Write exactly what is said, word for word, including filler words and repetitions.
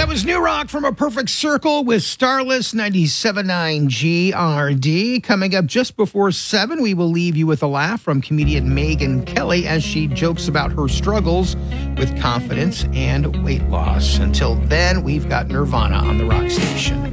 was New Rock from A Perfect Circle with Starless ninety-seven point nine G R D. Coming up just before seven, we will leave you with a laugh from comedian Megyn Kelly as she jokes about her struggles with confidence and weight loss. Until then, we've got Nirvana on the Rock Station.